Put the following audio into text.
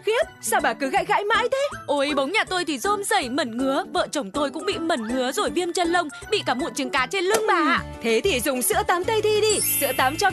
khiếp, sao bà cứ gãi gãi mãi thế? Ôi, bóng nhà tôi thì rôm rẩy mẩn ngứa. Vợ chồng tôi cũng bị mẩn ngứa rồi viêm chân lông, bị cả mụn trứng cá trên lưng bà ạ. Thế thì dùng sữa tắm Tây Thi đi. Sữa tắm cho